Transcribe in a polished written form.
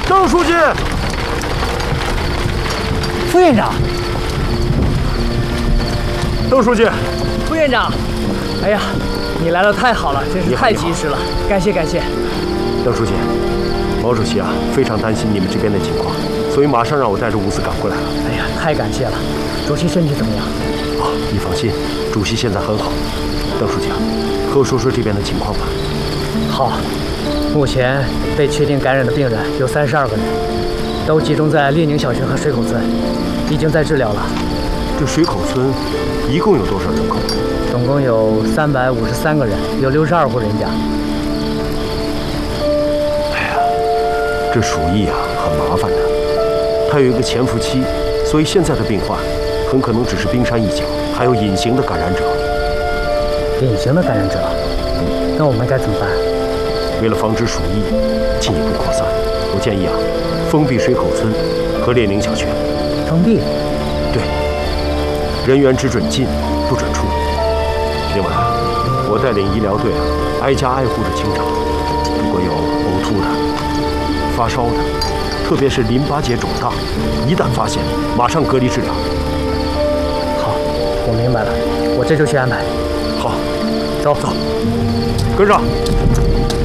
邓书记， 副院长， 邓书记， 副院长，哎呀，你来的太好了，真是太及时了，感谢感谢。 邓书记，毛主席啊，非常担心你们这边的情况，所以马上让我带着伍子赶过来了。 哎呀，太感谢了。主席身体怎么样？ 啊，你放心，主席现在很好。邓书记啊，和我说说这边的情况吧。 好，目前被确定感染的病人有32个人，都集中在列宁小学和水口村，已经在治疗了。 这水口村一共有多少人口？ 总共有353个人，有62户人家。 哎呀，这鼠疫啊很麻烦的，它有一个潜伏期，所以现在的病患很可能只是冰山一角，还有隐形的感染者。 隐形的感染者，那我们该怎么办？ 为了防止鼠疫进一步扩散，我建议啊，封闭水口村和列宁小学。 封闭？ 对，人员只准进，不准出。另外，我带领医疗队挨家挨户的清查，如果有呕吐的、发烧的，特别是淋巴结肿大，一旦发现，马上隔离治疗。 好，我明白了，我这就去安排。 好， 走， 跟上。